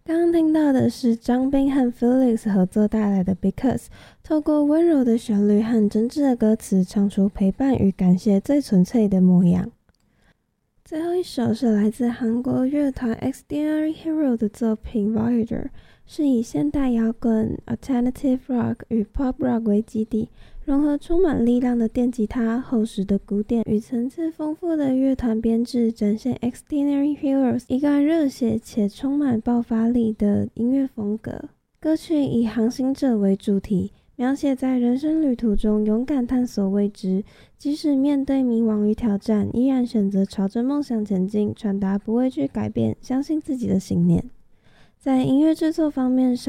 刚刚听到的是张彬和 Felix 合作带来的 Because， 透过温柔的旋律和真挚的歌词，唱出陪伴与感谢最纯粹的模样。最后一首是来自韩国乐团 Extraordinary Hero 的作品 Voyager， 是以现代摇滚、Alternative Rock 与 Pop Rock 为基底，融合充满力量的电吉他、厚实的鼓点与层次丰富的乐团编制，展现 Extraordinary Heroes 一个热血且充满爆发力的音乐风格。歌曲以航行者为主题，描写在人生旅途中勇敢探索未知，即使面对迷惘与挑战，依然选择朝着梦想前进，传达不畏惧改变，相信自己的信念。在音乐制作方面上，